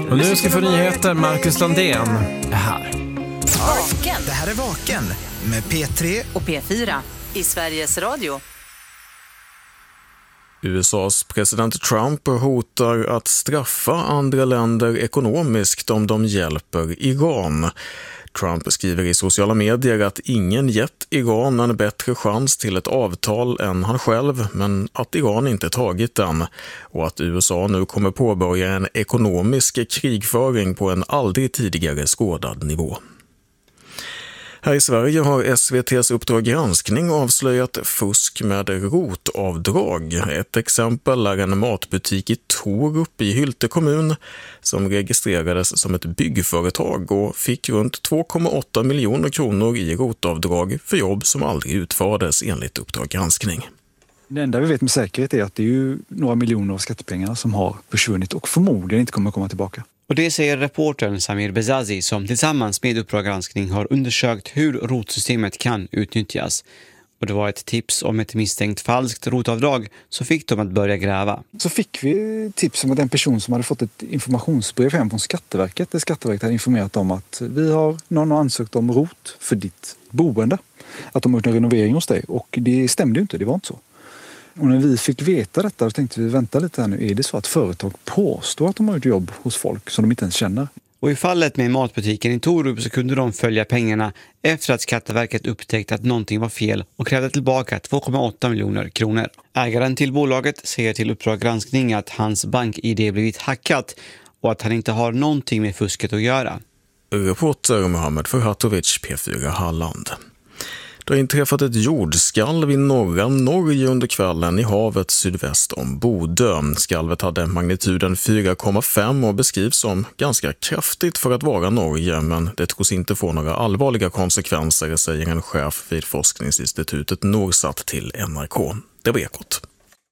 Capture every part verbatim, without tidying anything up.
Och nu ska vi få nyheter. Marcus Landén är här. Vaken. Det här är Vaken med P tre och P fyra i Sveriges Radio. U S A:s president Trump hotar att straffa andra länder ekonomiskt om de hjälper Iran. Trump skriver i sociala medier att ingen gett Iran en bättre chans till ett avtal än han själv, men att Iran inte tagit den, och att U S A nu kommer påbörja en ekonomisk krigföring på en aldrig tidigare skådad nivå. Här i Sverige har S V T:s Uppdrag granskning avslöjat fusk med rotavdrag. Ett exempel är en matbutik i Torup i Hylte kommun som registrerades som ett byggföretag och fick runt två komma åtta miljoner kronor i rotavdrag för jobb som aldrig utfördes enligt Uppdrag granskning. Det enda vi vet med säkerhet är att det är ju några miljoner av skattepengar som har försvunnit och förmodligen inte kommer komma tillbaka. Och det säger reportern Samir Bezazi som tillsammans med Uppdrag granskning har undersökt hur rotsystemet kan utnyttjas. Och det var ett tips om ett misstänkt falskt rotavdrag så fick de att börja gräva. Så fick vi tips om att en person som hade fått ett informationsbrev hem från Skatteverket där Skatteverket hade informerat om att vi har någon ansökt om rot för ditt boende. Att de har gjort en renovering hos dig, och det stämde ju inte, det var inte så. Och när vi fick veta detta så tänkte vi vänta lite här nu. Är det så att företag påstår att de har gjort jobb hos folk som de inte ens känner? Och i fallet med matbutiken i Torup så kunde de följa pengarna efter att Skatteverket upptäckte att någonting var fel och krävde tillbaka två komma åtta miljoner kronor. Ägaren till bolaget säger till Uppdrag granskning att hans bank-I D blivit hackat och att han inte har någonting med fusket att göra. Reporter Mohammed Ferhatovic, P fyra Halland. Det har inträffat ett jordskalv i norra Norge under kvällen i havet sydväst om Bodö. Skalvet hade magnituden fyra komma fem och beskrivs som ganska kraftigt för att vara Norge, men det tros inte få några allvarliga konsekvenser, säger en chef vid forskningsinstitutet Norsat till N R K. Det var Ekot.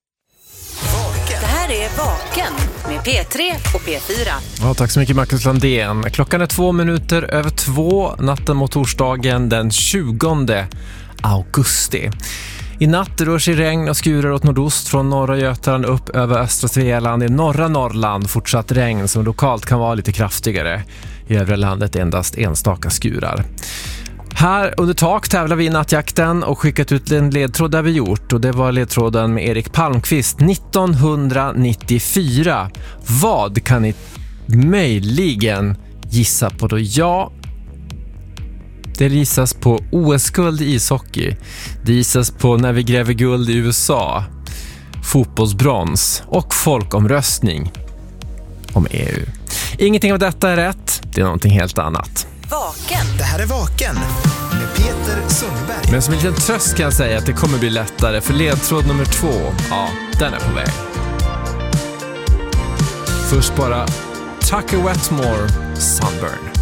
Det här är Vaken med P tre och P fyra. Ja, tack så mycket Marcus Landén. Klockan är två minuter över två natten mot torsdagen den tjugonde augusti. I natt rör sig regn och skurar åt nordost från norra Götaland upp över östra Svealand. I norra Norrland fortsatt regn som lokalt kan vara lite kraftigare. I övriga landet endast enstaka skurar. Här under tak tävlar vi i nattjakten och skickat ut en ledtråd där vi gjort. Och det var ledtråden med Erik Palmqvist nittonhundranittiofyra. Vad kan ni möjligen gissa på då? Ja, det gissas på O S-guld i ishockey. Det gissas på när vi gräver guld i U S A. Fotbollsbrons och folkomröstning om E U. Ingenting av detta är rätt. Det är någonting helt annat. Vaken. Det här är Vaken med Peter Sundberg. Men som en liten tröst kan jag säga att det kommer bli lättare, för ledtråd nummer två, ja, den är på väg. Först bara Tucker Wetmore, Sunburn.